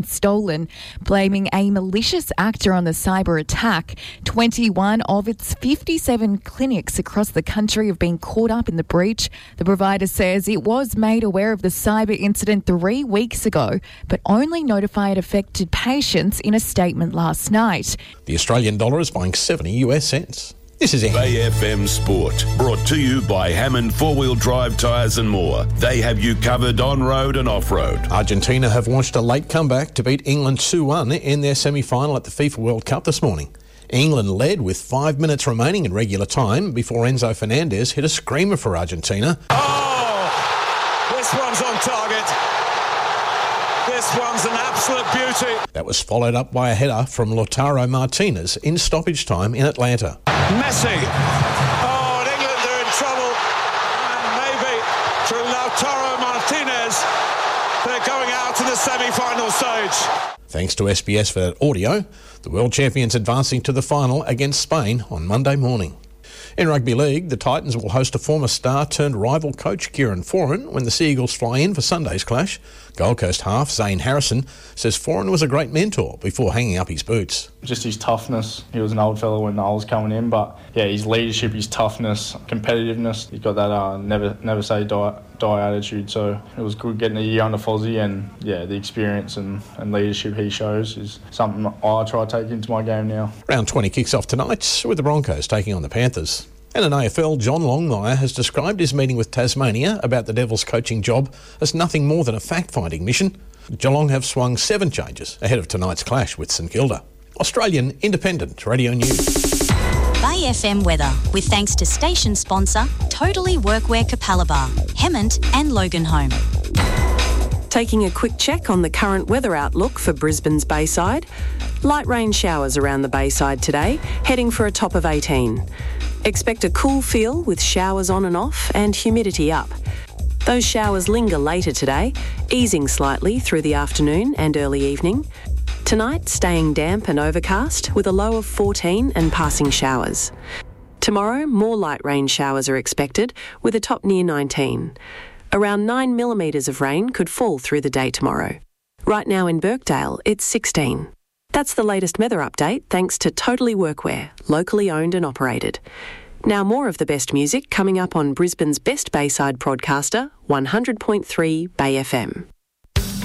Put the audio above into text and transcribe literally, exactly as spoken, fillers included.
stolen, blaming a malicious actor on the cyber attack. twenty-one of its fifty-seven clinics across the country have been caught up in the breach. The provider says it was made aware of the cyber incident three weeks ago, but only notified affected patients in a statement last night. The Australian dollar is buying seventy U S cents. This is Bay F M Sport, brought to you by Hammond four-wheel drive tyres and more. They have you covered on-road and off-road. Argentina have launched a late comeback to beat England two one in their semi-final at the FIFA World Cup this morning. England led with five minutes remaining in regular time before Enzo Fernandez hit a screamer for Argentina. Oh, this one's on target. This one's an absolute beauty. That was followed up by a header from Lautaro Martinez in stoppage time in Atlanta. Messi. Oh, and England are in trouble. And maybe through Lautaro Martinez, they're going out to the semi-final stage. Thanks to S B S for that audio. The world champions advancing to the final against Spain on Monday morning. In rugby league, the Titans will host a former star turned rival coach Kieran Foran when the Sea Eagles fly in for Sunday's clash. Gold Coast half Zane Harrison says Foran was a great mentor before hanging up his boots. Just his toughness. He was an old fellow when I was coming in, but yeah, his leadership, his toughness, competitiveness. He's got that uh, never never say die, die attitude. So it was good getting a year under Fozzie, and yeah, the experience and, and leadership he shows is something I try to take into my game now. Round twenty kicks off tonight with the Broncos taking on the Panthers. And in A F L, John Longmire has described his meeting with Tasmania about the Devils' coaching job as nothing more than a fact-finding mission. Geelong have swung seven changes ahead of tonight's clash with St Kilda. Australian Independent Radio News. Bay F M weather, with thanks to station sponsor Totally Workwear Capalaba, Hemmant and Loganholme. Taking a quick check on the current weather outlook for Brisbane's Bayside. Light rain showers around the Bayside today, heading for a top of eighteen. Expect a cool feel with showers on and off and humidity up. Those showers linger later today, easing slightly through the afternoon and early evening. Tonight, staying damp and overcast with a low of fourteen and passing showers. Tomorrow, more light rain showers are expected with a top near nineteen. Around nine millimetres of rain could fall through the day tomorrow. Right now in Birkdale, it's sixteen. That's the latest weather update thanks to Totally Workwear, locally owned and operated. Now more of the best music coming up on Brisbane's best Bayside broadcaster, one hundred point three Bay F M.